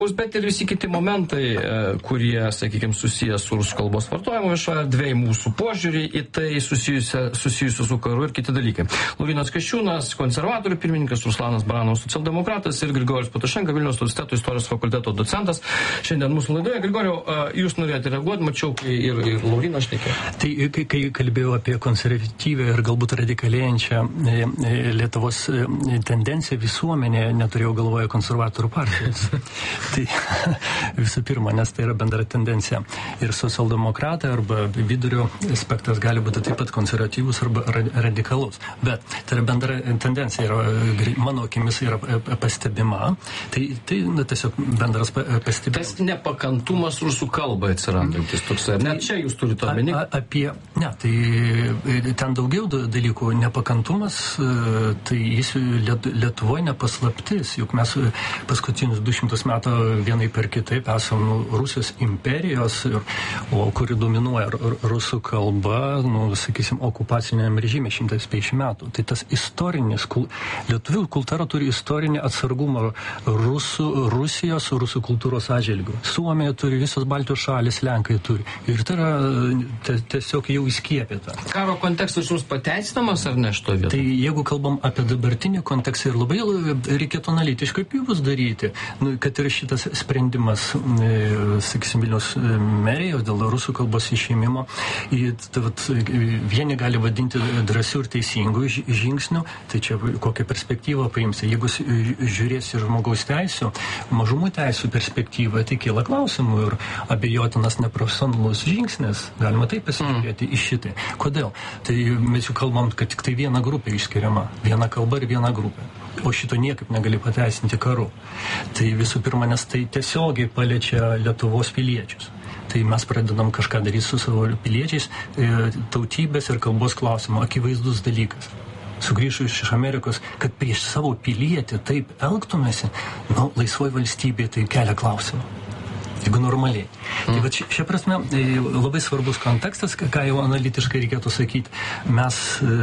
Bet ir visi kiti momentai, kurie, sakykime, susijęs su rusų kalbos vartojimu viešoje erdvėje, mūsų požiūrį į tai susijusiu su karu ir kiti dalykai. Laurynas Kasčiūnas, konservatorių pirmininkas, Ruslanas Baranovas, socialdemokratas ir Grigorijus Patašenka, Vilniaus universiteto istorijos fakulteto docentas. Šiandien mūsų laidoje. Grigorijau, jūs norėjote reaguoti, mačiau, kai ir Laurynas šnekėjo. Tai kai kalbėjau apie konservatyvę ir galbūt radikalėjančią Lietuvos tendenciją visuomenėje, neturėjau galvoje konservatorių partijos. Tai visų pirma, nes tai yra bendra tendencija. Ir socialdemokratai arba vidurio spektras gali būti taip pat konservatyvus arba radikalus. Bet tai yra bendra tendencija, mano akimis yra pastebima. Tai tiesiog bendras pastebimas. Tas nepakantumas rusų kalbai atsirandantis toks. Net čia jūs turite omeny? Tai ten daugiau dalykų. Nepakantumas, tai jis Lietuvoje nepaslaptis. Juk mes paskutinius 200 metų vienai per kitaip esam Rusijos imperijos, kuri dominuoja rusų kalba, sakysim, okupaciniam režime 150 metų. Tai tas istorinis, lietuvių kultūra turi istorinį atsargumą Rusijos, rusų kultūros atžvilgiu. Suomija turi, visos Baltijos šalis, Lenkai turi. Ir tai yra tiesiog jau įskiepėta. Karo kontekstas jums pateisinamas ar ne šito vietą? Tai jeigu kalbam apie dabartinį kontekstą ir labai reikėtų analitiškai pjūvus daryti, kad ir šitas sprendimas, sakysim, Vilniaus merijos dėl rusų kalbos išėmimo, vieni gali vadinti drąsių ir teisingų žingsnių, tai čia kokią perspektyvą paimsi. Jeigu žiūrėsi žmogaus teisų, mažumų teisų perspektyvą, tai kyla klausimų ir abejotinas neprofesionalus žingsnis, galima taip pasižiūrėti į šitai. Kodėl? Tai mes jau kalbam, kad tik tai viena grupė išskiriama, viena kalba ir viena grupė. O šito niekaip negali pateisinti karu. Tai visų pirma, nes tai tiesiogiai paliečia Lietuvos piliečius. Tai mes pradedam kažką daryti su savo piliečiais, tautybės ir kalbos klausimu, akivaizdus dalykas. Sugrįžus iš Amerikos, kad prieš savo pilietį taip elgtumėsi, laisvoj valstybėje tai kelia klausimą. Jeigu normaliai. Tai va šia prasme labai svarbus kontekstas, ką jau analitiškai reikėtų sakyti. Mes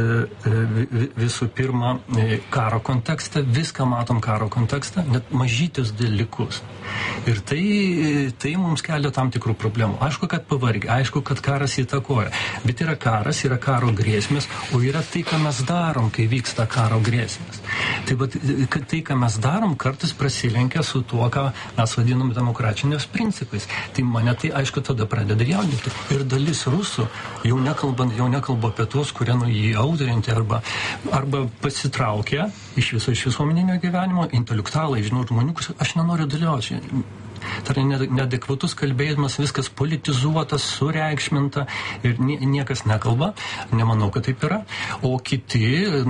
visų pirma karo kontekste, viską matom karo kontekste, net mažytis dalykus. Ir tai mums kelia tam tikrų problemų. Aišku, kad pavargė, aišku, kad karas įtakoja. Bet yra karas, yra karo grėsmės, o yra tai, ką mes darom, kai vyksta karo grėsmės. Tai tai, ką mes darom, kartais prasilenkia su tuo, ką mes vadinam demokratinės principais. Tai mane tai, aišku, tada pradeda jaudinti. Ir dalis rusų, jau nekalba apie tuos, kurie jį audrinti arba pasitraukia iš visuomeninio gyvenimo, intelektualai, žmonių, aš nenoriu dalyvauti. Tai yra neadekvatus kalbėjimas, viskas politizuotas, sureikšminta ir niekas nekalba. Nemanau, kad taip yra. O kiti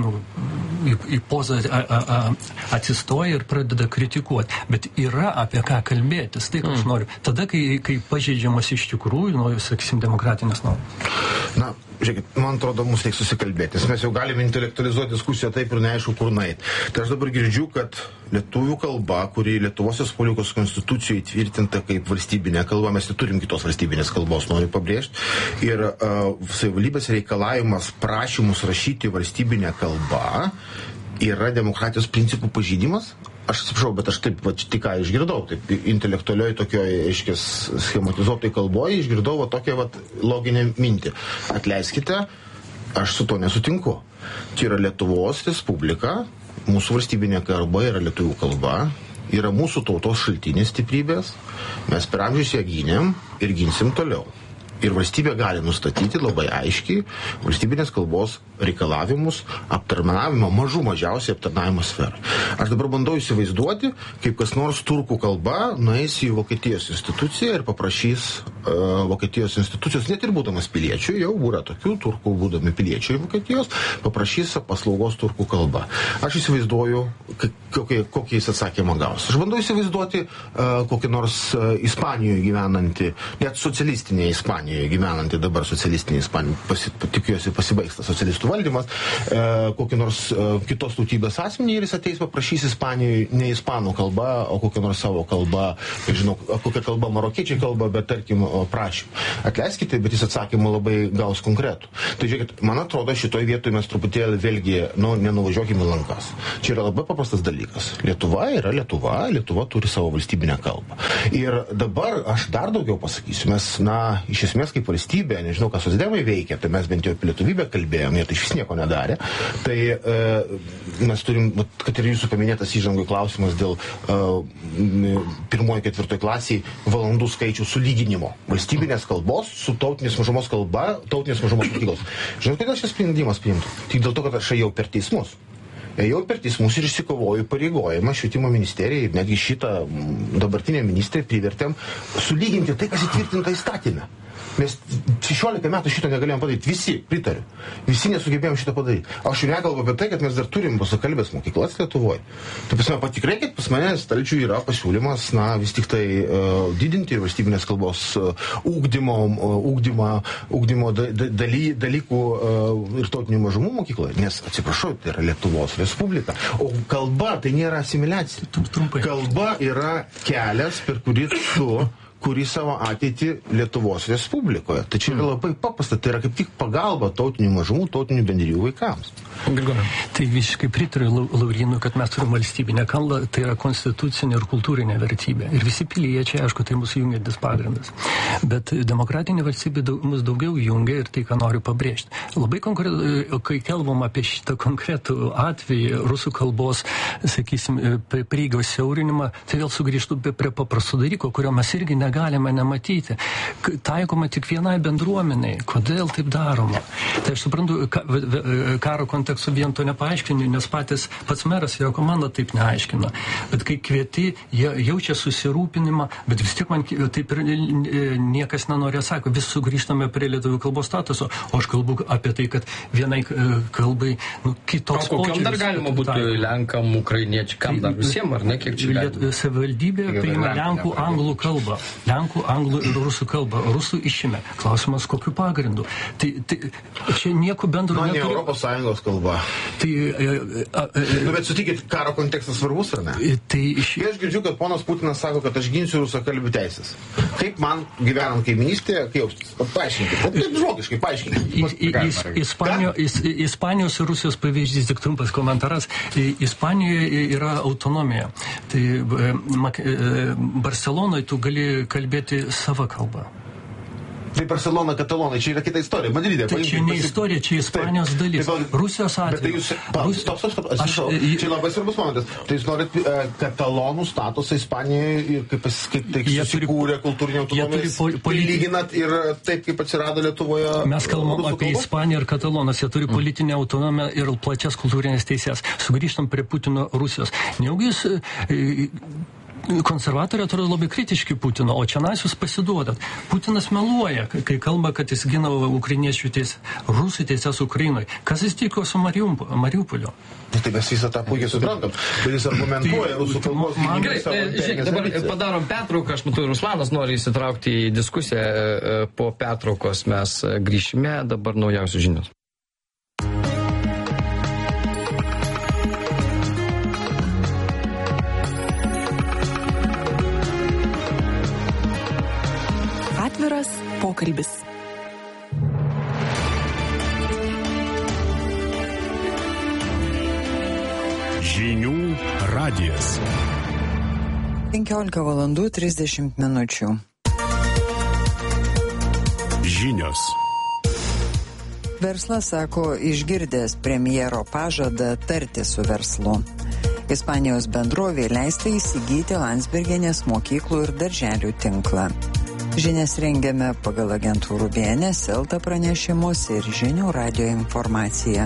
į pozą atsistoja ir pradeda kritikuoti. Bet yra apie ką kalbėtis. Tai, ką aš noriu. Tada, kai pažeidžiamas iš tikrųjų, sakysim, demokratinės normas. Žiūrėkit, man atrodo, mums reikia susikalbėti. Mes jau galime intelektualizuoti diskusiją taip ir neaišku, kur nueiti. Tai aš dabar girdžiu, kad lietuvių kalba, kuri Lietuvos Respublikos konstitucijoje įtvirtinta kaip valstybinė kalba, mes neturim kitos valstybinės kalbos, noriu pabrėžti. Ir savivaldybės reikalavimas prašymus rašyti valstybinę kalbą yra demokratijos principų pažeidimas. Aš atsiprašau, bet aš taip, tik ką išgirdau, taip intelektualioj tokioj, aiškės, schematizuotoj kalboje išgirdau tokią loginę mintį. Atleiskite, aš su to nesutinku. Čia yra Lietuvos Respublika, mūsų valstybinė kalba yra lietuvių kalba, yra mūsų tautos šaltinės stiprybės, mes per amžius ją gynėm ir ginsim toliau. Ir valstybė gali nustatyti labai aiškiai valstybinės kalbos reikalavimus aptarnavimo, mažiausiai aptarnavimo sferą. Aš dabar bandau įsivaizduoti, kaip kas nors turkų kalba nueis į Vokietijos instituciją ir paprašys Vokietijos institucijos, net ir būdamas piliečių, jau būra tokių turkų būdami piliečių į Vokietijos, paprašys paslaugos turkų kalba. Aš įsivaizduoju, kokį jis atsakymą gaus. Aš bandau įsivaizduoti kokį nors Ispanijoje gyvenantį, net socialistinėje Ispanijoje gyvenantį, dabar socialistinėje Ispanijoje, tikiuosi pasibaigs tas socialistų valdymas, kokį nors kitos tautybės asmenį ir jis ateis paprašys Ispanijoje ne ispanų kalba, o kokią nors savo kalbą, žinau, kokią kalbą marokiečiai kalba, bet tarkim prašymą. Atleiskite, bet jis atsakymą labai gaus konkretų. Tai žiūrėkit, man atrodo, šitoje vietoje mes truputėlį vėlgi nenuvažiuokime į lankas. Čia yra labai paprastas dalykas. Lietuva yra Lietuva turi savo valstybinę kalbą. Ir dabar aš dar daugiau pasakysiu, mes, iš esmės kaip valstybė, nežinau, ką socdemai veikia, tai mes bent jau apie lietuvybę kalbėjom, jie tai iš vis nieko nedarė. Tai mes turim, kad ir jūsų paminėtas įžangoj klausimas dėl 1-4 klasiai valandų skaičių sulyginimo valstybinės kalbos su tautinės mažumos kalba, tautinės mažumos mokyklos. Žinot, kodėl šis sprendimas priimtų? Tik dėl to, kad aš ėjau per teismus. Ėjau per teismus ir išsikovoju pareigojimą švietimo ministerijai ir netgi šitą dabartinę ministrę privertėm sulyginti tai, kas įtvirtinta įstatymė. Mes 16 metų šito negalėjom padaryti. Visi, pritariu. Visi nesugebėjom šito padaryti. Aš jau nekalbu apie tai, kad mes dar turim rusakalbės mokyklas Lietuvoje. Tai pasme, patikrai, pas mane stalčių yra pasiūlymas, vis tik tai didinti valstybinės kalbos ūkdymo dalykų ir tautinių mažumų mokykloje. Nes, atsiprašau, tai yra Lietuvos Respublika. O kalba tai nėra asimiliacija. Kalba yra kelias, per kurį kuri savo ateitį Lietuvos Respublikoje. Tai čia yra labai paprasta, tai yra kaip tik pagalba tautinių mažumų, tautinių bendrijų vaikams. Tai visiškai pritariu Laurynui, kad mes turime valstybinę kalbą, tai yra konstitucinė ir kultūrinė vertybė. Ir visi piliečiai, aišku, tai mūsų jungiantis pagrindas. Bet demokratinė valstybė mus daugiau jungia ir tai, ką noriu pabrėžti. Labai kai kalbam apie šitą konkretų atvejį, rusų kalbos, sakysim, prieigos siaurinimą, tai vėl sugrįžtu prie paprasto dalyko, kurio mes irgi negalime nematyti. Taikoma tik vienai bendruomeniai. Kodėl taip daroma? Tai aš suprantu, karo kontekstu vien to nepaaiškinu, nes pats meras ir jo komanda taip neaiškina. Bet kai kvieti, jie jaučia susirūpinimą, bet vis tiek man taip ir niekas nenorėjo sako, vis sugrįžtame prie lietuvių kalbos statuso, o aš kalbu apie tai, kad vienai kalbai kitoks požiūris. O kokiam dar galima būtų lenkam, ukrainiečiam, kam dar visiems, ar ne, kiek čia galima? Savivaldybė priima lenkų, anglų kalbą. Lenkų, anglų ir rusų kalbą. Rusų išėmė. Klausimas, kokiu pagrindu. Tai čia nieko bendro neturi. Man Europos Sąjungos kalba. Bet sutikit, karo kontekstas svarbus, ar ne? Aš girdžiu, kad ponas Putinas sako, kad aš ginsiu rusakalbių teisės. Kaip man gyvenant kaiminystėje, kaip jaustis? Paaiškinkit. Taip žmogiškai, paaiškinkit. Ispanijos ir Rusijos pavyzdys, tik trumpas komentaras. Ispanijoje yra autonomija. Tai Barcelonoje tu gali kalbėti savo kalbą. Tai Barcelona, Katalonai, čia yra kita istorija. Madride. Tai čia ne istorija, čia Ispanijos dalis. Rusijos atveju. Čia labai svarbus momentas. Tai jūs norit katalonų statusą Ispanijoje ir kaip tai susikūrė kultūrinė autonomija. Lyginat ir taip, kaip atsirado Lietuvoje. Mes kalbam apie Ispaniją ir Katalonas. Jie turi politinę autonomiją ir plačias kultūrinės teisės. Sugrįžtam prie Putino Rusijos. Nejaugi jūs konservatoriai atrodo labai kritiški Putino, o čia jūs pasiduodat. Putinas meluoja, kai kalba, kad jis gina ukrainiečių rusų teisės Ukrainoje. Kas jis tiko su Mariupoliu? Tai mes visą tą puikiai suprantam. Bet jis argumentuoja rusų kalbos. Gerai, dabar padarom pertrauką. Aš matau, Ruslanas nori įsitraukti į diskusiją. Po pertraukos mes grįšime. Dabar naujausios žinios. Atviras pokalbis. Žinių radijas. 15 valandų 30 minučių. Žinios. Verslas sako, išgirdęs premjero pažadą tarti su verslu. Ispanijos bendrovė leista įsigyti Landsbergienės mokyklų ir darželių tinklą. Žinias rengiame pagal agentūrų BNS, Elta pranešimus ir Žinių radijo informaciją.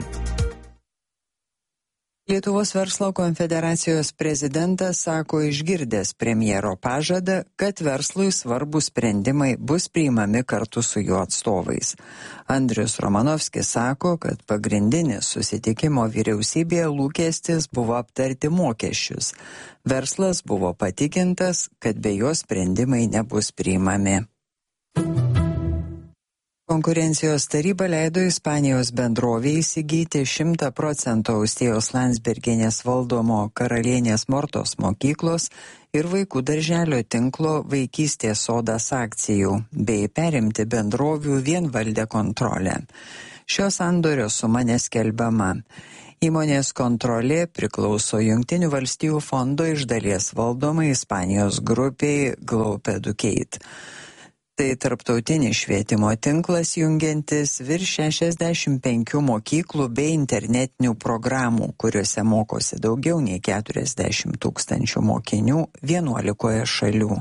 Lietuvos verslo konfederacijos prezidentas sako, išgirdęs premjero pažadą, kad verslui svarbus sprendimai bus priimami kartu su jo atstovais. Andrius Romanovskis sako, kad pagrindinis susitikimo vyriausybėje lūkestis buvo aptarti mokesčius. Verslas buvo patikintas, kad be jo sprendimai nebus priimami. Konkurencijos taryba leido Ispanijos bendrovei įsigyti 100% Austėjos Landsbergienės valdomo Karalienės Mortos mokyklos ir vaikų darželio tinklo Vaikystės sodas akcijų, bei perimti bendrovių vienvaldę kontrolę. Šio sandorio suma neskelbiama. Įmonės kontrolė priklauso Jungtinių valstijų fondo iš dalies valdomai Ispanijos grupiai Globe Educate. Tai tarptautinis švietimo tinklas jungiantis virš 65 mokyklų bei internetinių programų, kuriuose mokosi daugiau nei 40 000 mokinių 11 šalių.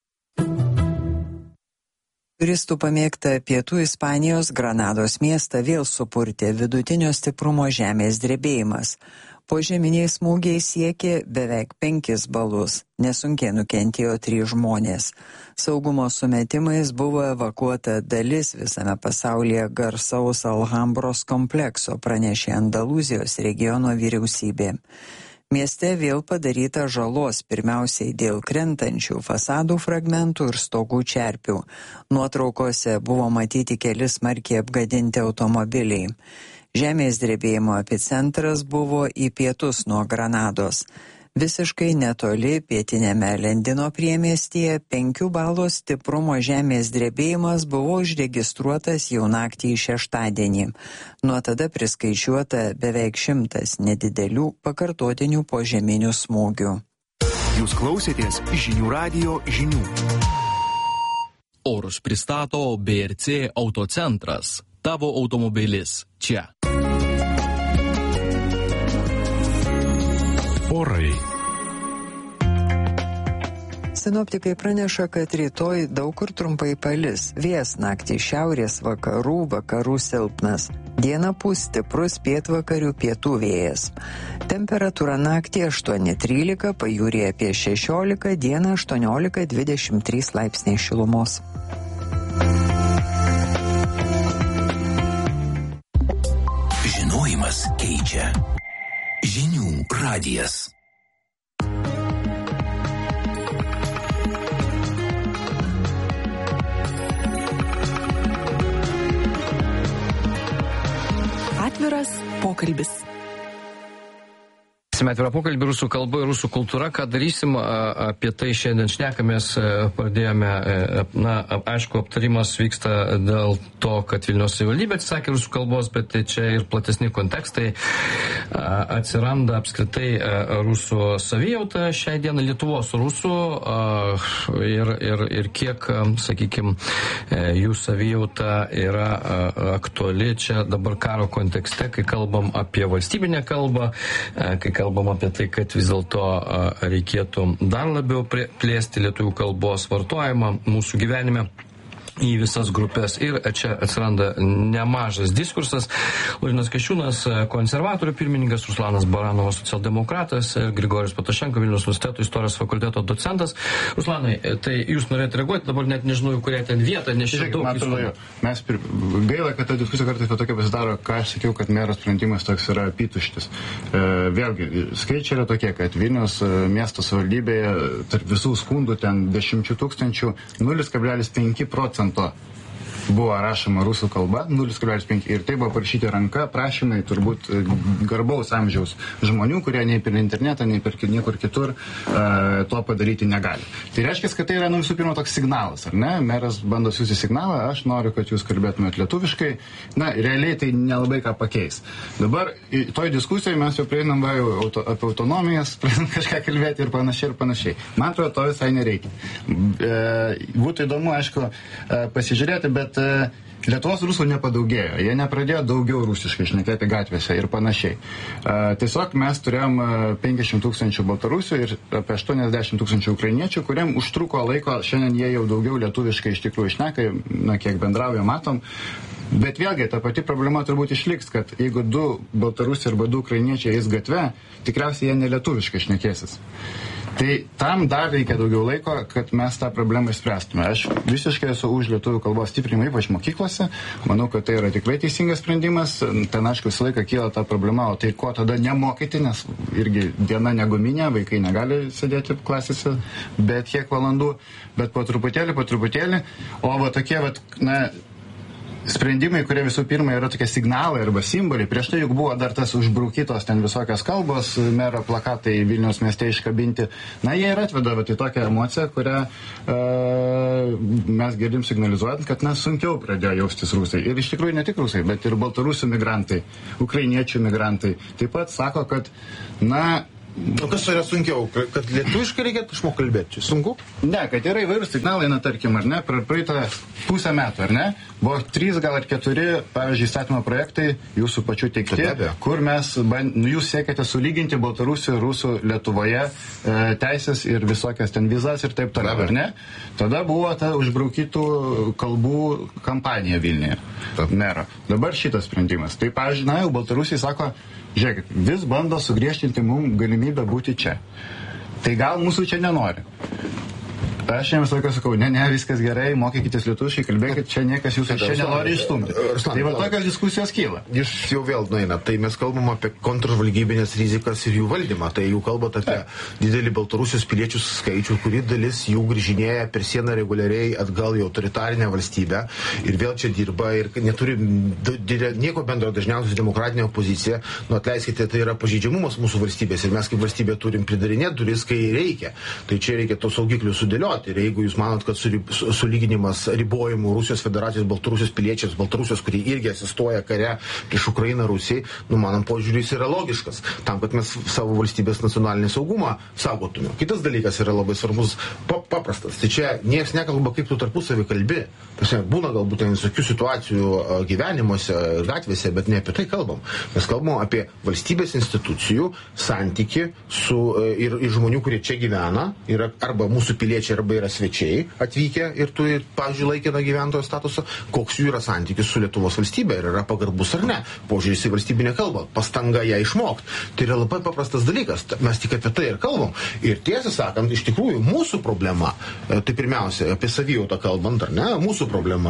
Turistų pamėgtą pietų Ispanijos Granados miestą vėl supurtė vidutinio stiprumo žemės drebėjimas. Požeminiai smūgiai siekė beveik 5 balus, nesunkiai nukentėjo 3 žmonės. Saugumo sumetimais buvo evakuota dalis visame pasaulyje garsaus Alhambros komplekso, pranešė Andalūzijos regiono vyriausybė. Mieste vėl padaryta žalos pirmiausiai dėl krentančių fasadų fragmentų ir stogų čerpių. Nuotraukose buvo matyti keli smarkiai apgadinti automobiliai. Žemės drebėjimo epicentras buvo į pietus nuo Granados. Visiškai netoli pietinėme Lendino priemiestyje 5 balų stiprumo žemės drebėjimas buvo užregistruotas jau naktį į šeštadienį. Nuo tada priskaičiuota beveik 100 nedidelių pakartotinių požeminių smūgių. Jūs klausėtės Žinių radijo žinių. Orus pristato BRC Autocentras. Tavo automobilis čia. Orai. Sinoptikai praneša, kad rytoj daug kur trumpai palis. Vėjas naktį šiaurės vakarų silpnas. Dieną pūs stiprus pietvakarių pietų vėjas. Temperatūra naktį 8-13, pajūryje apie 16, dieną 18-23 laipsniai šilumos. Žinojimas keičia. Žinių radijas. Atviras pokalbis. Atvirą pokalbį rusų kalba ir rusų kultūra. Ką darysim, apie tai šiandien šnekamės, pradėjome, aišku, aptarimas vyksta dėl to, kad Vilniaus savivaldybė atsisakė rusų kalbos, bet čia ir platesni kontekstai. Atsiranda apskritai rusų savijauta šiai dieną Lietuvos rusų ir kiek, sakykime, jų savijauta yra aktuali čia dabar karo kontekste, kai kalbam apie valstybinę kalbą, kai kalbam apie tai, kad vis dėlto reikėtų dar labiau plėsti lietuvių kalbos vartojimą mūsų gyvenime į visas grupės. Ir čia atsiranda nemažas diskursas. Laurynas Kasčiūnas, konservatorių pirmininkas, Ruslanas Baranovas, socialdemokratas, Grigorijus Patašenko, Vilniaus universiteto istorijos fakulteto docentas. Ruslanai, tai jūs norėtumėte reaguoti, dabar net nežinau, kurią ten vietą, nes čia daug mes gaila, kad ta diskusija kartais tokia pasidaro, ką aš sakiau, kad mero sprendimas toks yra apytuštis. Vėlgi, skaičiai yra tokie, kad Vilniaus miesto savivaldybėje tarp visų skundų ten 10 000 0,5% buvo rašoma rusų kalba, 0,5. Ir tai buvo parašyti ranka, prašymai turbūt garbaus amžiaus žmonių, kurie nei per internetą, nei per niekur kitur to padaryti negali. Tai reiškia, kad tai yra visų pirma toks signalas, ar ne? Meras bando siūsti signalą, aš noriu, kad jūs kalbėtumėt lietuviškai. Na, realiai tai nelabai ką pakeis. Dabar toj diskusijoje mes jau prieinam apie autonomijas, pradedam kažką kalbėti ir panašiai. Man atrodo, to visai nereikia. Būtų įdomu, aišku, pasižiūrėti, bet Lietuvos rusų nepadaugėjo, jie nepradėjo daugiau rusiškai šnekėti gatvėse ir panašiai. Tiesiog mes turėjom 50 000 baltarusių ir apie 80 000 ukrainiečių, kuriam užtruko laiko, šiandien jie jau daugiau lietuviškai iš tikrųjų šneka, kiek bendrauja, matom. Bet vėlgi, ta pati problema turbūt išliks, kad jeigu 2 baltarusiai arba 2 ukrainiečiai eis gatve, tikriausiai jie nelietuviškai šnekėsis. Tai tam dar reikia daugiau laiko, kad mes tą problemą išspręstume. Aš visiškai esu už lietuvių kalbos stiprinimą, ypač mokyklose. Manau, kad tai yra tikrai teisingas sprendimas. Ten, aišku, visą laiką kyla ta problema, o tai ko tada nemokyti, nes irgi diena neguminė, vaikai negali sėdėti klasėse, bet kiek valandų, bet po truputėlį. O va tokie, sprendimai, kurie visų pirma yra tokie signalai arba simboliai. Prieš tai juk buvo dar tas užbrukytos ten visokios kalbos, mero plakatai Vilniaus mieste iškabinti. Na, jie ir atveda į tokią emociją, kurią mes girdim signalizuojant, kad sunkiau pradėjo jaustis rusai. Ir iš tikrųjų ne tik rusai, bet ir baltarusių migrantai, ukrainiečių migrantai. Taip pat sako, kad, O kas yra sunkiau? Kad lietuviškai reikėtų išmokti kalbėti? Čia sunku? Ne, kad yra įvairūs signalai, tarkim, ar ne, praeitą pusę metų, ar ne, buvo 3 gal ar 4, pavyzdžiui, įstatymo projektai jūsų pačių teikti, kur jūs siekėte sulyginti Baltarusių ir Rusų Lietuvoje teisės ir visokias ten vizas ir taip toliau, ar ne? Tada buvo ta užbraukytų kalbų kampanija Vilniuje, mero. Dabar šitas sprendimas. Tai, pavyzdžiui, jau Baltarusiai sako, žiūrėkit, vis bando sugriežtinti mums galimybę būti čia. Tai gal mūsų čia nenori. Aš jiems laiką sakau, ne, viskas gerai, mokykitės lietuviškai, kalbėkit, čia niekas jūsų čia nenori išstumti. Tai va tokios diskusijos kyla. Jūs jau vėl nueina, tai mes kalbam apie kontržvalgybinės rizikas ir jų valdymą. Tai jau kalbate apie didelį Baltarusijos piliečių skaičių, kuri dalis jų grįžinėja per sieną reguliariai atgal į autoritarinę valstybę ir vėl čia dirba ir neturi nieko bendro dažniausiai su demokratinė opozicija. Atleiskite, tai yra pažeidžiamumas mūsų valstybės ir mes kaip valstybė turim pridarinėti duris, kai reikia. Tai čia reikia tos saugiklius sudėlioti. Ir jeigu jūs manot, kad sulyginimas ribojimų Rusijos federacijos, Baltarusijos piliečiams, Baltarusijos, kurie irgi asistuoja kare prieš Ukrainą, Rusijai, manom požiūris yra logiškas, tam, kad mes savo valstybės nacionalinį saugumą saugotume. Kitas dalykas yra labai svarbus, paprastas. Tai čia niekas nekalba, kaip tu tarpusavį kalbi. Būna galbūt visokių situacijų gyvenimuose, gatvėse, bet ne apie tai kalbam. Mes kalbam apie valstybės institucijų santyki ir žmonių, kurie čia gyvena, yra arba mūsų piliečiai, arba yra svečiai atvykę ir turi, pavyzdžiui, laikiną gyventojo statusą, koks jų yra santykis su Lietuvos valstybė, ar yra pagarbus ar ne. Požiūris į valstybinę kalbą, pastanga ją išmokti. Tai yra labai paprastas dalykas. Mes tik apie tai ir kalbam. Ir tiesą sakant, iš tikrųjų, mūsų problema, tai pirmiausia, apie savijautą kalbant, ar ne, mūsų problema,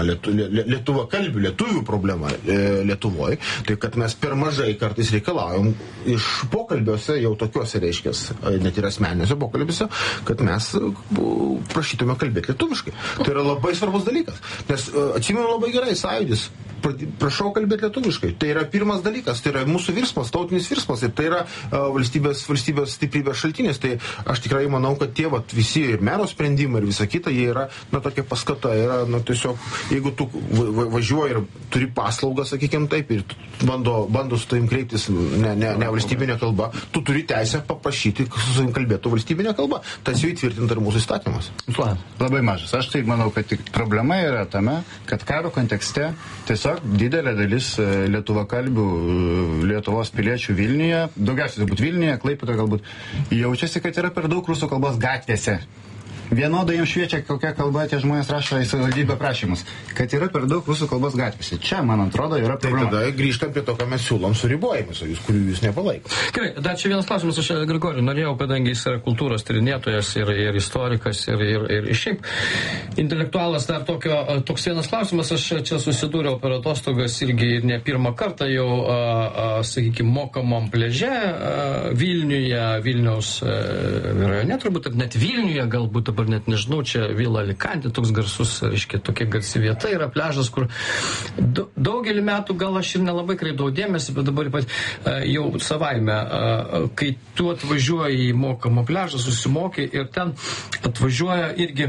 lietuvių problema Lietuvoje, tai kad mes per mažai kartais reikalaujam iš pokalbiuose, jau tokiuose reiškės, net ir asmeniniuose pokalbiuose, kad mes prašytume kalbėti lietuviškai. Tai yra labai svarbus dalykas. Nes atsimenu labai gerai, Sąjūdis, prašau kalbėti lietuviškai. Tai yra pirmas dalykas, tai yra mūsų virsmas, tautinis virsmas ir tai yra valstybės stiprybės šaltinis. Tai aš tikrai manau, kad tie visi ir mero sprendimai ir visa kita, jie yra, tokia paskata, yra, tiesiog, jeigu tu važiuoji ir turi paslaugą, sakykime taip, ir bando su tavim kreiptis ne valstybinė kalba, tu turi teisę paprašyti, kad su tavim kalbėtų valstybinė kalba. Tas jau įtvirtinta ir mūsų įstatymas. Labai mažas. Aš tai manau, kad problema yra tame, kad karo kontekste tiesiog didelė dalis lietuvakalbių Lietuvos piliečių Vilniuje, daugiausiai turbūt Vilniuje, Klaipėdoje galbūt, jaučiasi, kad yra per daug rusų kalbos gatvėse. Vienodai jums šviečia, kokia kalba tie žmonės rašo į savivaldybę prašymus, kad yra per daug rusų kalbos gatvėse. Čia, man atrodo, yra problema. Tai tada grįžtam prie to, ką mes siūlom su ribojimus, kurių jūs nepalaikote. Gerai, dar čia vienas klausimas, aš Grigorijų norėjau, kadangi jis yra kultūros tyrinėtojas ir istorikas ir šiaip intelektualas, dar toks vienas klausimas, aš čia susidūriau per atostogas irgi ir ne pirmą kartą jau, sakykime, mokamam pliaže Vilniuje, Vilniaus rajone, turbūt ir net Vilniuje galbūt dabar net nežinau, čia Vila Alicante, toks garsus, reiškia, tokia garsi vieta yra pliažas, kur daugelį metų gal aš ir nelabai kreipdavau dėmesį, bet dabar jau savaime, kai tu atvažiuoji į mokamą pliažą, susimoki ir ten atvažiuoja irgi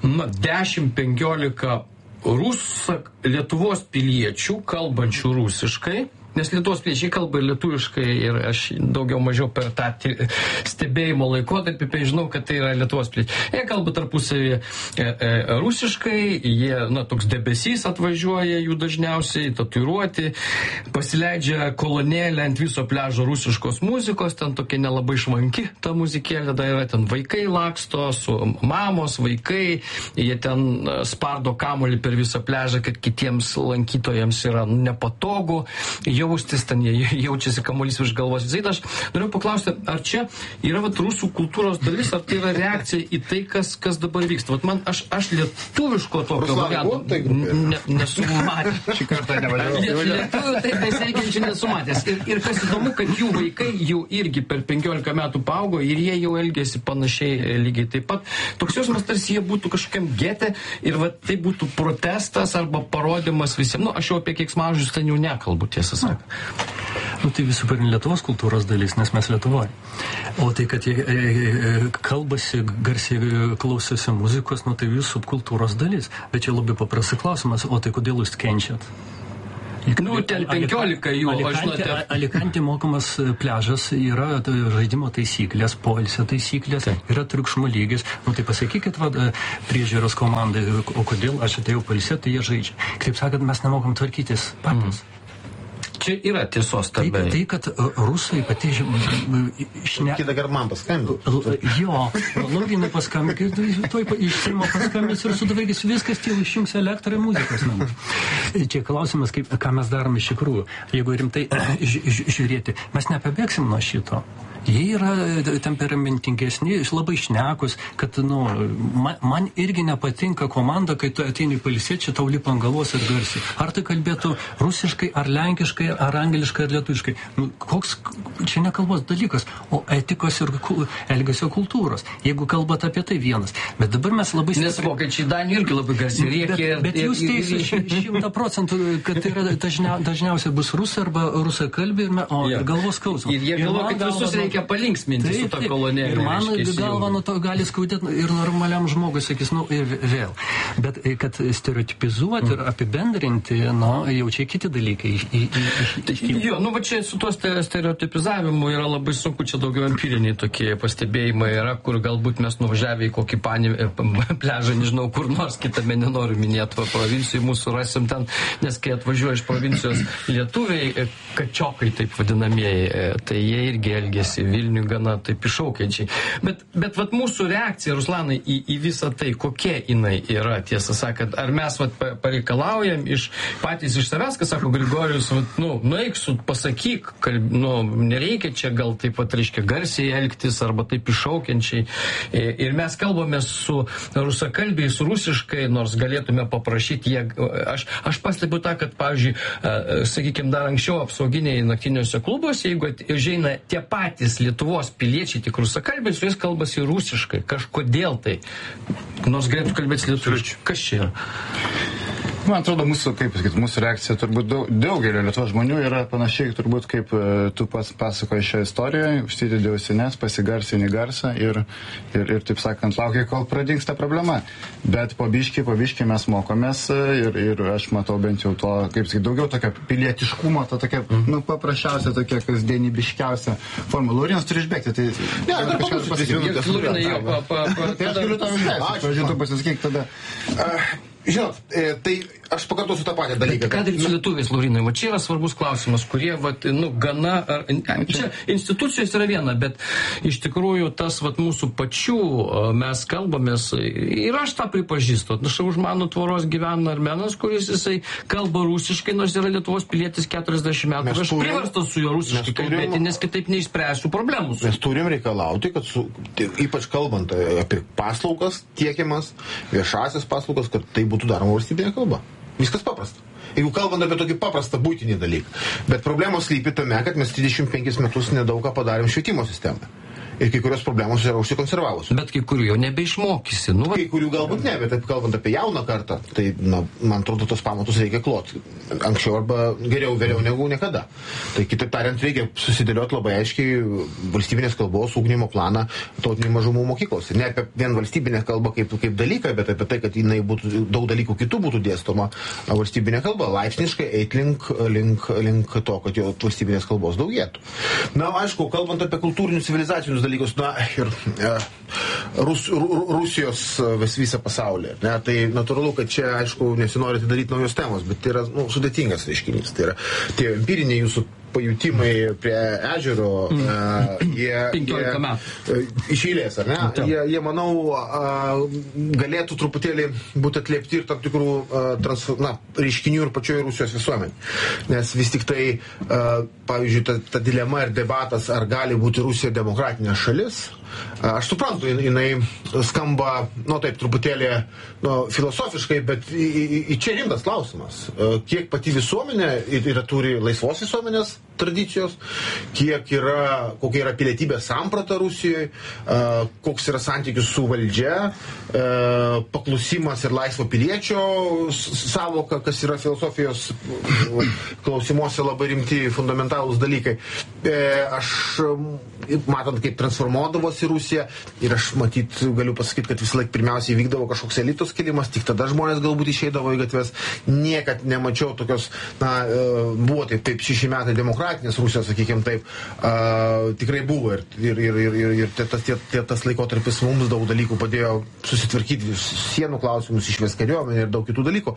10-15 Lietuvos piliečių, kalbančių rusiškai, nes Lietuvos piliečiai kalba ir lietuviškai ir aš daugiau mažiau per tą stebėjimo laikotarpį žinau, kad tai yra Lietuvos piliečiai. Jie kalba tarpusavį rusiškai, jie, toks debesys atvažiuoja jų dažniausiai, tatuiruoti, pasileidžia kolonėlę ant viso pliažo rusiškos muzikos, ten tokia nelabai švanki ta muzikėlė, da yra ten vaikai laksto, su mamos, vaikai, jie ten spardo kamuolį per visą pliažą, kad kitiems lankytojams yra nepatogu, jau jaustis, ten jaučiasi kamuolys virš galvos. Visai aš noriu paklausti, ar čia yra rusų kultūros dalis, ar tai yra reakcija į tai, kas dabar vyksta. Aš lietuviško tokio varianto nesu matęs. Šį kartą nevažiavau. Lietuvių taip besveikiančių nesu matęs. Ir kas įdomu, kad jų vaikai jau irgi per 15 metų paaugo ir jie jau elgėsi panašiai lygiai taip pat. Toks jausmas, tarsi jie būtų kažkokiam gete ir tai būtų protestas arba parodymas visiems. Aš jau apie keiksmažodžius ten jau nekalbu, tiesą sakant. Tai visų pirma Lietuvos kultūros dalis, nes mes Lietuvoje. O tai, kad jie kalbasi, garsiai klausosi muzikos, tai jų subkultūros dalis. Bet čia labai paprastas klausimas, o tai kodėl jūs kenčiat? Ten 15 jų, žinote. Alikantė mokamas pliažas, yra žaidimo taisyklės, poilsio taisyklės, yra triukšmo lygis. Tai pasakykit priežiūros komandai, o kodėl aš atėjau pailsėti, tai jie žaidžia. Kaip sakant, mes nemokam tvarkytis patys. Čia yra tiesos tame. Tai, kad rusai pati Kitą kartą man paskambino. Jo, Laurinai paskambino, iš Seimo paskambins ir sudavargis viskas, tie išjungs elektrą ir muzikos namus. Čia klausimas, ką mes darom iš tikrųjų. Jeigu rimtai žiūrėti, mes nepabėgsim nuo šito. Jie yra temperamentingesni, labai šnekus, kad, man irgi nepatinka komanda, kai tu ateini pailsėti, čia tau lipa ant galvos ir garsiai. Ar tai kalbėtų rusiškai, ar lenkiškai, ar angliškai, ar lietuviškai. Koks čia ne kalbos dalykas, o etikos ir elgesio kultūros. Jeigu kalbat apie tai vienas. Bet dabar mes labai... Nes vokiečiai Danijai irgi labai garsiai rėkia. Bet jūs teisūs 100%, kad tai yra dažniausiai bus rusai arba rusakalbiai, ir galvos skausmas. Ir jie galvo, kad visus reikia palinksminti su ta kolonėlė. Ir man galva nuo to gali skaudėti ir normaliam žmogui sakys, ir vėl. Bet kad stereotipizuoti ir apibendrinti, jau čia kiti dalykai. Jo, čia su tuo stereotipizavimu yra labai sunku, čia daugiau empiriniai tokie pastebėjimai yra, kur galbūt mes nuvažiavę į kokį pliažą, nežinau, kur nors kitame nenoriu minėti, provincijai mūsų rasim ten, nes kai atvažiuoja iš provincijos lietuviai, kačiokai taip vadinamieji, tai jie irgi elgėsi Vilniui gana taip iššaukiančiai. Bet mūsų reakcija, Ruslanai, į visą tai, kokia jinai yra, tiesą sakant, ar mes pareikalaujam patys iš savęs, kas sako Grigorijus, nueik su, pasakyk, nereikia čia gal taip pat, reiškia, garsiai elgtis arba taip iššaukiančiai. Ir mes kalbame su rusakalbiais, rusiškai, nors galėtume paprašyti, aš pastebiu tą, kad, pavyzdžiui, sakykime, dar anksčiau apsauginiai naktiniuose klubuose, jeigu užeina tie patys Lietuvos piliečiai, tik rusakalbiai, su jais kalbasi rusiškai. Kažkodėl tai. Nors galėtų kalbėti lietuviškai. Kas čia yra? Man atrodo, mūsų reakcija turbūt daugelio Lietuvos žmonių yra panašiai, turbūt kaip tu pats pasakoji šią istoriją, užsidedi ausines, pasigarsini garsą ir taip sakant, laukia, kol pradingsta problema. Bet po biškį mes mokomės ir aš matau bent jau to, daugiau tokio pilietiškumo, to tokia, paprasčiausia, tokia kasdienibiškiausia forma. Laurinas turi išbėgti, tai... Ne, dar pasakyti. Tai aš galiu tau išbėgti. Pavyzdžiui, tu pasisakyk tada. Žinot, tai aš pakartosiu tą patį dalyką. Ką daryti su lietuviais, Laurinai? Čia yra svarbus klausimas, kurie, gana... Čia institucijos yra viena, bet iš tikrųjų tas, mūsų pačių, mes kalbamės, ir aš tą pripažįstu. Už mano tvoros gyvena armenas, kuris jisai kalba rusiškai, nors yra Lietuvos pilietis 40 metų. Aš priverstas su juo rusiškai kalbėti, nes kitaip neišspręsiu problemų. Mes turim reikalauti, kad ypač kalbant apie paslaugas tiekiamas, viešasias paslaugas, kad tai būtų daroma valstybinė kalba. Viskas paprasta. Jeigu kalbant apie tokį paprastą buitinį dalyką. Bet problemos slypi tame, kad mes 35 metus nedaug ką padarėm švietimo sistemą. Ir kai kurios problemos yra užsikonservavusios. Bet kai kurių jau nebeišmokysi. Kai kurių galbūt ne, bet kalbant apie jauną kartą, tai, man atrodo, tos pamatus reikia kloti. Anksčiau arba geriau, vėliau negu niekada. Tai kitaip tariant, reikia susidėlioti labai aiškiai valstybinės kalbos ūkdymo planą tautinių mažumų mokyklose. Ne apie vien valstybinę kalbą kaip dalyką, bet apie tai, kad jinai būtų, daug dalykų kitų būtų dėstoma valstybinė kalba. Laipsniškai eit link to, kad jo valstybinės kalbos daugėtų. Aišku, kalbant apie kultūrinius civilizacinius dalykus, ir Rusijos visą pasaulį. Tai natūralu, kad čia, aišku, nesinori daryti naujos temos, bet tai yra sudėtingas reiškinys. Tai yra tie empiriniai jūsų pajutimai prie ežero, jie 15 metų. Iš eilės, ar ne? Jie, manau, galėtų truputėlį būti atliepti ir tam tikrų reiškinių ir pačioje Rusijos visuomenė. Nes vis tik tai, pavyzdžiui, ta dilema ir debatas, ar gali būti Rusija demokratinė šalis, aš suprantu, jinai skamba, taip, truputėlį filosofiškai, bet čia rimtas klausimas. Kiek pati visuomenė turi laisvos visuomenės tradicijos, kokia yra pilietybės samprata Rusijoje, koks yra santykis su valdžia, paklusimas ir laisvo piliečio savoka, kas yra filosofijos klausimuose labai rimti fundamentalūs dalykai. Aš, matant, kaip transformuodavosi Rusija, ir aš matyt galiu pasakyti, kad visą laiką pirmiausiai vykdavo kažkoks elitos kilimas, tik tada žmonės galbūt išeidavo į gatves. Niekad nemačiau tokios, buvo taip 6 metai demokratinės Rusijos, sakykime taip, tikrai buvo ir tas laikotarpis mums daug dalykų padėjo susitvarkyti, sienų klausimus, išvės kariuomenę ir daug kitų dalykų.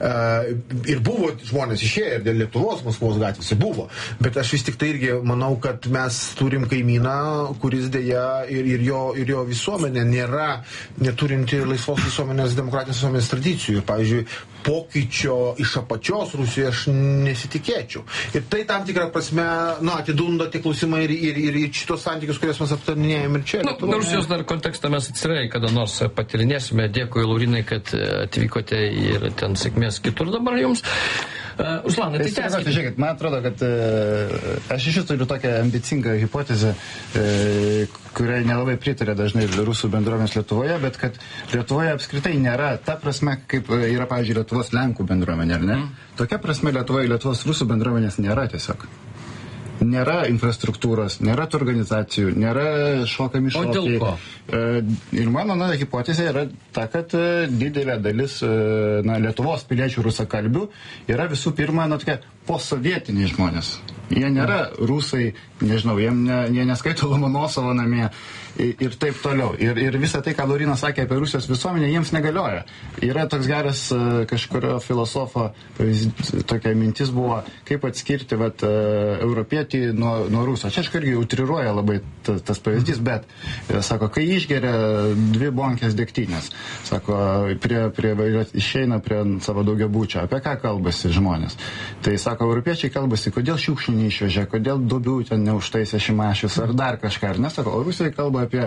Ir buvo žmonės išėję ir dėl Lietuvos, Maskvos gatvėse buvo, bet aš vis tik tai irgi manau, kad mes turim kaimyną, kuris dėja ir jo visuomenė neturinti laisvos visuomenės, demokratinės visuomenės tradicijų. Ir, pavyzdžiui, pokyčio iš apačios Rusijoje aš nesitikėčiau. Ir tai tam tikrą prasme, atidunda tie klausimai ir šitos santykius, kuriuos mes aptarinėjame ir čia. Rusijos dar kontekstą mes atsirai kada nors patirinėsime. Dėkui, Laurinai, kad atvykote ir ten sėkmės kitur dabar jums. Ruslanai, tai tęskite. Žiūrėkit, man atrodo, kad aš iš turiu tokią ambicingą hipotezę, kuriai nelabai pritarė dažnai rusų bendruomenės Lietuvoje, bet kad Lietuvoje apskritai nėra ta prasme, kaip yra, pavyzdžiui, Lietuvos Lenkų bendruomenė, ar ne? Tokia prasme Lietuvoje Lietuvos rusų bendruomenės nėra tiesiog. Nėra infrastruktūros, nėra tų organizacijų, nėra šokami šokiai. O dėl ko? Ir mano hipotezė yra ta, kad didelė dalis Lietuvos piliečių rusakalbių yra visų pirma tokie postsovietiniai žmonės. Jie nėra rusai, nežinau, jie neskaito Lomonosovo namie ir taip toliau. Ir visą tai, ką Laurinas sakė apie Rusijos visuomenę, jiems negalioja. Yra toks geras kažkurio filosofo tokia mintis buvo, kaip atskirti europietį nuo ruso. Čia aš irgi utriruoja labai tas pavyzdys, bet sako, kai išgeria 2 bonkės degtinės, sako, išeina prie savo daugiabučio, apie ką kalbasi žmonės. Tai sako, europiečiai kalbasi, kodėl šiukšlių neišvežė, kodėl duobių ten neužtaisė Šimašius ar dar kažką. Ir nesako, o Rusijai kalba apie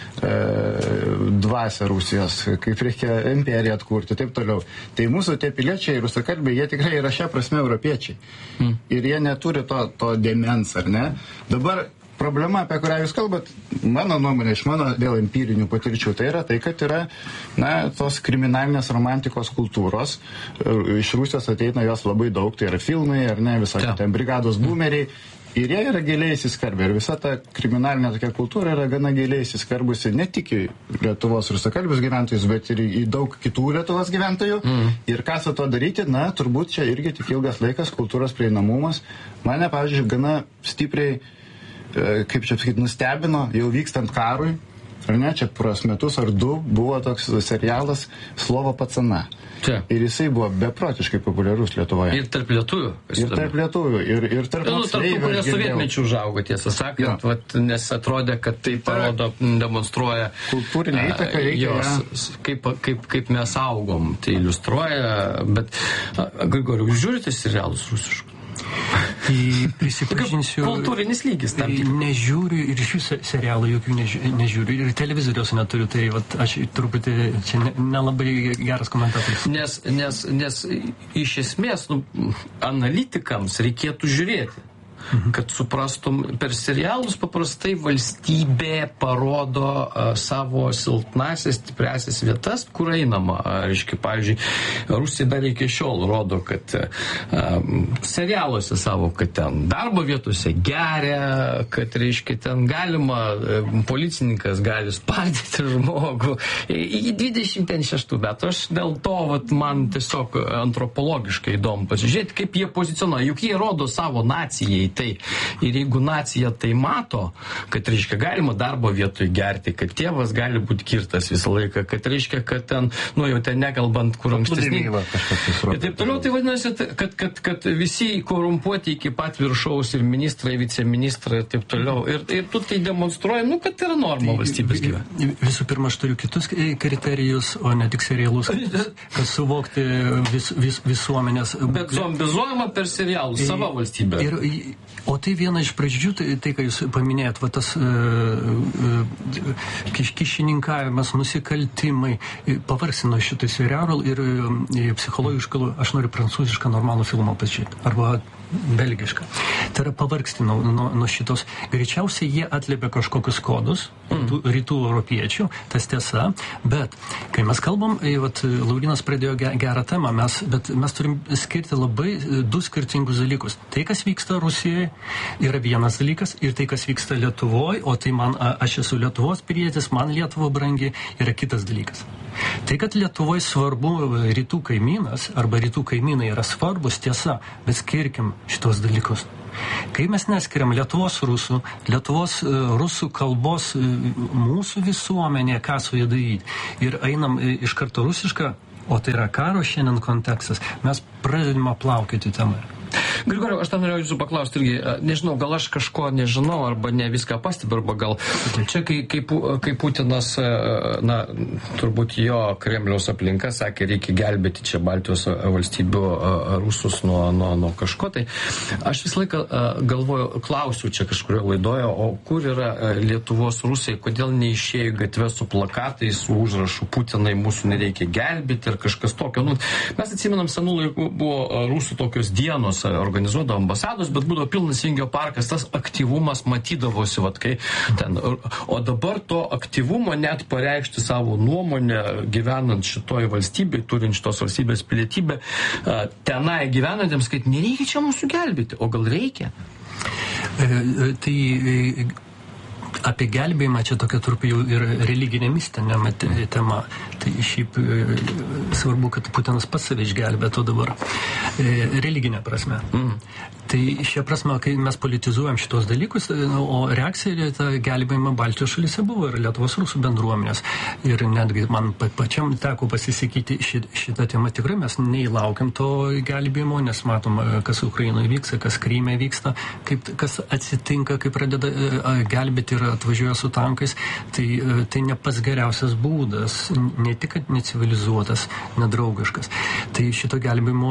dvasią Rusijos, kaip reikia imperiją atkurti, taip toliau. Tai mūsų tie piliečiai rusakalbiai, jie tikrai yra šia prasme europiečiai. Ir jie neturi to dėmens, ar ne? Dabar problema, apie kurią jūs kalbat, mano nuomonė, iš mano dėl empirinių patirčių, tai yra tai, kad yra tos kriminalinės romantikos kultūros. Iš Rusijos ateina jos labai daug, tai yra filmai, ar ne, visokie ten brigados boomeriai. Ir jie yra giliai įsiskarbę. Ir visa ta kriminalinė tokia kultūra yra gana giliai įsiskarbusi ne tik į Lietuvos rusakalbius gyventojus, bet ir į daug kitų Lietuvos gyventojų. Ir ką su to daryti? Turbūt čia irgi tik ilgas laikas, kultūros prieinamumas. Mane, pavyzdžiui, gana stipriai, kaip čia sakyti, nustebino, jau vykstant karui, ar ne, čia pros metus ar 2 buvo toks serialas Slovo pacana. Čia. Ir jisai buvo beprotiškai populiarus Lietuvoje. Ir tarp lietuvių. Ir tarp lietuvių. Ir tarp tų, kurie sovietmečių užaugo, tiesą sakant, nes atrodė, kad tai parodo, demonstruoja kultūrinę įtaką, kaip mes augom. Tai iliustruoja, bet Grigoriau, jūs žiūrite serialus rusiškus? Tai prisipažinsiu, kultūrinis lygis tam nežiūriu ir iš jų serialų jokių nežiūriu ir televizoriaus neturiu, tai aš truputį čia nelabai geras komentatorius. Nes iš esmės analitikams reikėtų žiūrėti, kad suprastum, per serialus paprastai valstybė parodo savo silpnasias, stipriasias vietas, kur einama. Reiškia, pavyzdžiui, Rusija dar iki šiol rodo, kad serialuose savo, kad ten darbo vietose geria, kad, reiškia, ten galima, policininkas gali spardyti žmogų. Į 26 metų aš dėl to, man tiesiog antropologiškai įdomu pasižiūrėti, kaip jie pozicionuoja. Juk jie rodo savo nacijai Tai ir jeigu nacija tai mato, kad, reiškia, galima darbo vietoj gerti, kad tėvas gali būti kirtas visą laiką, kad, reiškia, kad ten, nu jau ten nekalbant, kur ankstesnį. Ir taip toliau, tai vadinasi, kad visi korumpuoti iki pat viršaus ir ministrai, viceministrai ir taip toliau. Ir tu tai demonstruoji, nu, kad tai yra norma valstybės gyventi. Visų pirma, aš turiu kitus kriterijus, o ne tik serialus, kad suvokti visuomenės. Bet zombizuojama per serialus, sava valstybė. O tai viena iš priežasčių, tai ką jūs paminėjot, va tas kišininkavimas, nusikaltimai, pavargsino šitą serialą ir psichologiškai, aš noriu prancūzišką normalų filmą pažiūrėti, arba belgišką. Tai yra pavargsti nuo šitos. Greičiausiai jie atliepia kažkokius kodus, rytų europiečių, tas tiesa, bet kai mes kalbam, Laurynas pradėjo gerą temą, bet mes turim skirti labai du skirtingus dalykus. Tai, kas vyksta Rusijoje, yra vienas dalykas, ir tai, kas vyksta Lietuvoje, o tai aš esu Lietuvos pilietis, man Lietuva brangi, yra kitas dalykas. Tai, kad Lietuvoje svarbu rytų kaimynas, arba rytų kaimynai yra svarbus, tiesa, bet skirkim šitos dalykus. Kai mes neskiriam Lietuvos rusų, Lietuvos rusų kalbos mūsų visuomenė, ką su jie daryti, ir einam iš karto rusišką, o tai yra karo šiandien kontekstas, mes pradedame plaukėti temą. Grigoriau, aš tam norėjau jūsų paklausti irgi, nežinau, gal aš kažko nežinau, arba ne viską pastebiu, arba gal čia, kai Putinas, na, turbūt jo Kremliaus aplinka sakė, reikia gelbėti čia Baltijos valstybių rusus nuo kažko, tai aš visą laiką galvoju, klausiu čia kažkurio laidoje, o kur yra Lietuvos rusai, kodėl neišėjo į gatvę su plakatais, su užrašu Putinai mūsų nereikia gelbėti ir kažkas tokio. Nu, mes atsimenam, senų laikų buvo rusų tokios dienos, organizuodavo ambasados, bet būdavo pilnas Vingio parkas, tas aktyvumas matydavosi, kai ten. O dabar to aktyvumo net pareikšti savo nuomonę, gyvenant šitoj valstybėje, turint šitos valstybės pilietybę, tenai gyvenantiems, kad nereikia čia mūsų gelbėti, o gal reikia? Tai apie gelbėjimą čia tokia turp jau ir religinė mistinė tema. Tai šiaip svarbu, kad Putinas pats save išgelbėtų dabar. Religinė prasme. Tai šia prasme, kai mes politizuojam šitos dalykus, o reakcija į tą gelbėjimą Baltijos šalyse buvo ir Lietuvos rusų bendruomenės. Ir netgi man pačiam teko pasisakyti šitą temą. Tikrai mes neįlaukiam to gelbėjimo, nes matom, kas Ukrainoje vyksta, kas Kryme vyksta, kas atsitinka, kai pradeda gelbėti ir atvažiuoja su tankais. Tai ne pats geriausias būdas, ne tik necivilizuotas, nedraugiškas. Tai šito gelbėjimo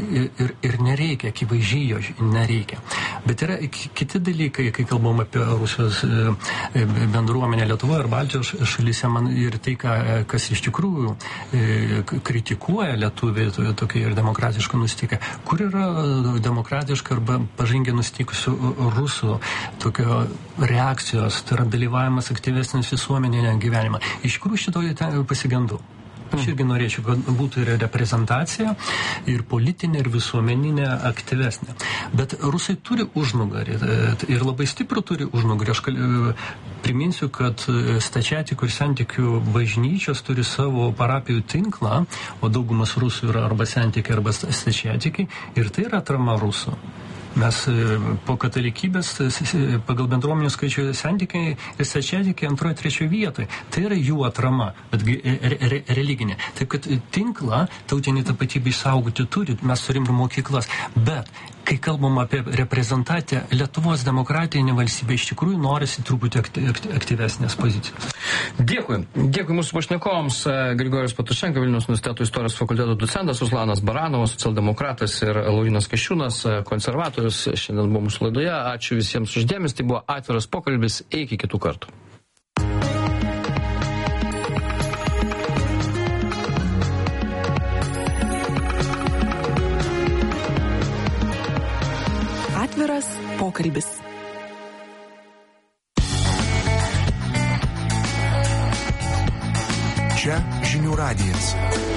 ir nereikia, akivaizdžiai jo nereikia. Bet yra kiti dalykai, kai kalbam apie Rusijos bendruomenę Lietuvoje ir Baltijos šalyse, man ir tai, kas iš tikrųjų kritikuoja lietuvį tokia ir demokratiška nusiteikę. Kur yra demokratiška arba pažangiai nusiteikusių rusų tokio reakcijos, tai yra dalyvavimas aktyvesnis visuomenėje gyvenimą. Iš tikrųjų šitoje pasigendu. Aš irgi norėčiau, kad būtų ir reprezentacija, ir politinė, ir visuomeninė aktyvesnė. Bet rusai turi užnugarį, ir labai stiprų turi užnugarį. Aš priminsiu, kad stačiatikių ir sentikių bažnyčios turi savo parapijų tinklą, o daugumas rusų yra arba sentikiai, arba stačiatikiai, ir tai yra atrama rusų. Mes po katalikybės pagal bendruomenių skaičių santykiai ir stačiatikiai antroje, trečioje vietoje. Tai yra jų atrama, bet religinė. Taip kad tinklą tautinį tapatybę išsaugoti turi, mes turim mokyklas. Bet kai kalbam apie reprezentaciją, Lietuvos demokratinė valstybė iš tikrųjų norisi truputį aktyvesnės pozicijos. Dėkui. Dėkui mūsų pašnekovams. Grigorijus Patušenka, Vilniaus universiteto istorijos fakulteto docentas, Ruslanas Baranovas, socialdemokratas, ir Laurynas Kasčiūnas, konservatorius, šiandien buvo mūsų laidoje. Ačiū visiems už dėmesį. Tai buvo atviras pokalbis. Iki kitų kartų. Atviras pokalbis. Čia Žinių radijas.